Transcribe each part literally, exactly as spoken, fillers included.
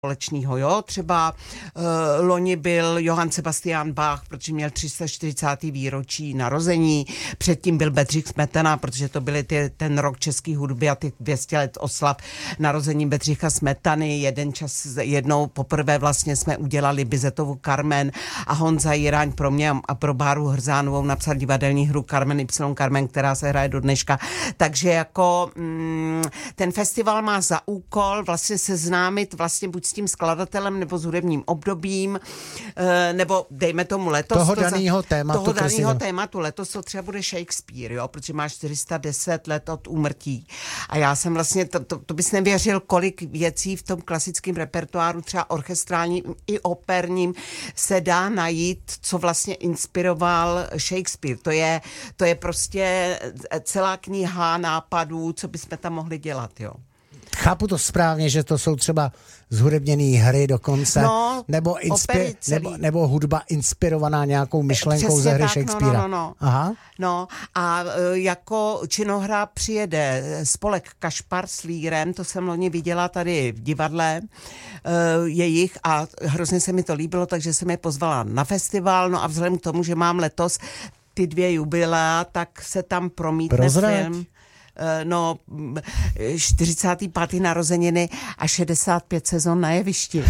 společného, jo, třeba uh, loni byl Johann Sebastian Bach, protože měl tři sta čtyřicáté výročí narození, předtím byl Bedřich Smetana, protože to byly ty, ten rok české hudby a těch dvě stě let oslav narození Bedřicha Smetany, jeden čas, jednou poprvé vlastně jsme udělali Bizetovu Carmen a Honza Jiráň pro mě a pro Báru Hrzánovou napsal divadelní hru Carmen Y Carmen, která se hraje do dneška, takže jako mm, ten festival má za úkol vlastně seznámit vlastně buď s tím skladatelem nebo s hudebním obdobím, nebo dejme tomu letos. Toho to daného tématu. Toho daného tématu. Letos to třeba bude Shakespeare, jo, protože má čtyři sta deset let od úmrtí. A já jsem vlastně, to, to, to bys nevěřil, kolik věcí v tom klasickém repertoáru, třeba orchestrálním i operním, se dá najít, co vlastně inspiroval Shakespeare. To je, to je prostě celá kniha nápadů, co bychom tam mohli dělat, jo. Chápu to správně, že to jsou třeba zhudebněné hry dokonce, no, nebo, inspi- nebo, nebo hudba inspirovaná nějakou myšlenkou přesně ze hry tak, Shakespearea. No, no, no. Aha. No a jako činohra přijede spolek Kašpar s Lírem, to jsem loni viděla tady v divadle uh, jejich a hrozně se mi to líbilo, takže jsem je pozvala na festival, no a vzhledem k tomu, že mám letos ty dvě jubilea, tak se tam promítne Prozrať. film. No, čtyřicáté páté narozeniny a šedesát pět sezon na jevišti.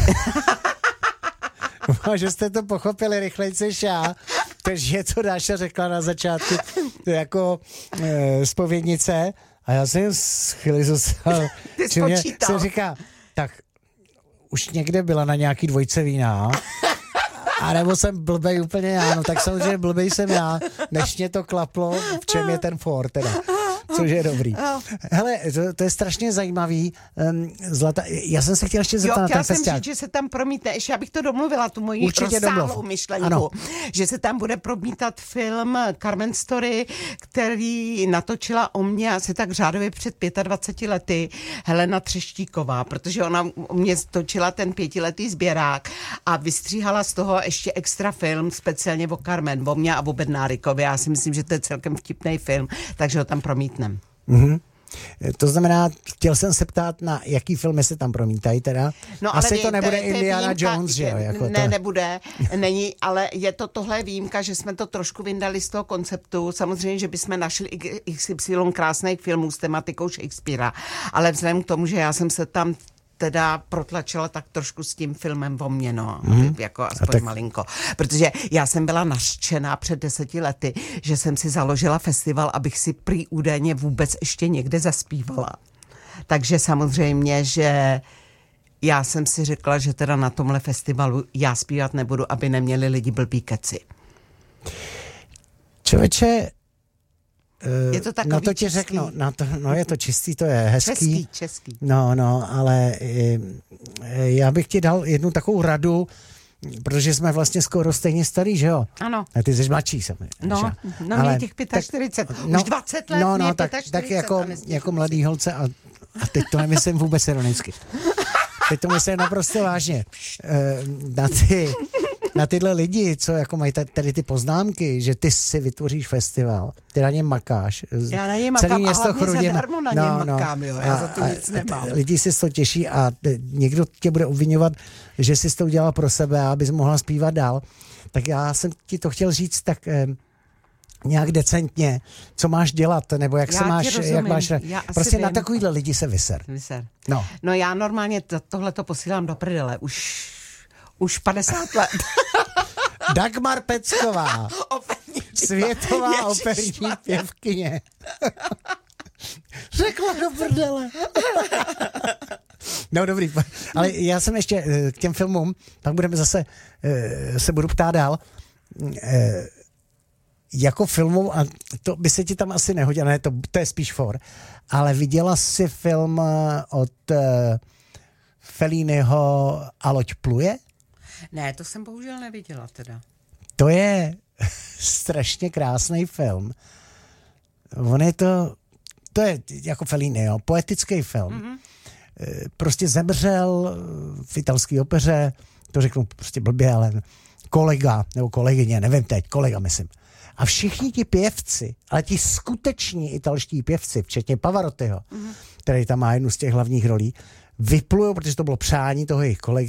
Že jste to pochopili rychleji než já, takže to Dáša řekla na začátku jako e, zpovědnice a já jsem chvíli zůstal. Ty mě jsem říká, tak už někde byla na nějaký dvojce vína, a nebo jsem blbej úplně já, no tak samozřejmě blbej jsem já, než mě to klaplo, v čem je ten for teda. Což je dobrý. Hele, to, to je strašně zajímavý. Um, Zlata, já jsem se chtěla ještě zeptat jo, na ten jsem festiák. říct, že se tam promítne, ještě abych to domluvila, tu moji Určitě rozsáhlou domluv. myšlenku, ano. že se tam bude promítat film Carmen Story, který natočila o mě asi tak řádově před dvaceti pěti lety Helena Třeštíková, protože ona o mě točila ten pětiletý sběrák a vystříhala z toho ještě extra film, speciálně o Carmen, o mě a o Bednárikovi. Já si myslím, že to je celkem vtipný film, takže ho tam promítne. Mm-hmm. To znamená, chtěl jsem se ptát, na jaký filmy se tam promítají teda. No, asi ale to nebude to, to Indiana výjimka, Jones, že jo? Jako ne, to... nebude, není, ale je to tohle výjimka, že jsme to trošku vyndali z toho konceptu. Samozřejmě, že bychom našli iks ypsilon krásných filmů s tematikou Shakespearea, ale vzhledem k tomu, že já jsem se tam teda protlačila tak trošku s tím filmem o mě, no, mm. jako aspoň tak... malinko. Protože já jsem byla nařčená před deseti lety, že jsem si založila festival, abych si prý údajně vůbec ještě někde zaspívala. Takže samozřejmě, že já jsem si řekla, že teda na tomhle festivalu já zpívat nebudu, aby neměli lidi blbý keci. Člověče, je to takový no to ti český. řeknu, no, to, no je to čistý, to je hezký. Český, český. No, no, ale e, já bych ti dal jednu takovou radu, protože jsme vlastně skoro stejně starý, že jo? Ano. A ty jsi mladší jsem. No, no ale, mě těch čtyřicet pět, tak, už no, dvacet let, no, no, mě tak, čtyřicet tak pět jako, jako mladý holce a, a teď to nemyslím vůbec ironicky. Teď to myslím naprosto vážně. E, na ty... Na tyhle lidi, co jako mají tady ty poznámky, že ty si vytvoříš festival, ty na něm makáš. Já na něm makám a hlavně chrudím, zadarmo na no, něm no, makám, jo, já a, za to nic nemám. Lidi si to těší a někdo tě bude obvinovat, že jsi to udělala pro sebe, abys mohla zpívat dál. Tak já jsem ti to chtěl říct tak eh, nějak decentně, co máš dělat, nebo jak já se máš, jak máš, prostě vím. Na takovýhle lidi se vyser. Vyser. No. no já normálně to, tohle to posílám do prdele, už, už padesát let. Dagmar Pecková, světová Ježiš, operní pěvkyně. Řekla do prdele. No dobrý, ale já jsem ještě k těm filmům, pak budeme zase, se budu ptát dál, jako filmů, a to by se ti tam asi nehodilo, ne, to, to je spíš for, ale viděla jsi film od Felliniho A loď pluje? Ne, to jsem bohužel neviděla teda. To je strašně krásný film. On je to, to je jako Fellini, jo, poetický film. Mm-hmm. Prostě zemřel v italské opeře, to řeknu prostě blbě, ale kolega, nebo kolegyně, nevím teď, kolega myslím. A všichni ti pěvci, ale ti skuteční italští pěvci, včetně Pavarottiho, mm-hmm. který tam má jednu z těch hlavních rolí, vyplujou, protože to bylo přání toho jejich kolegy,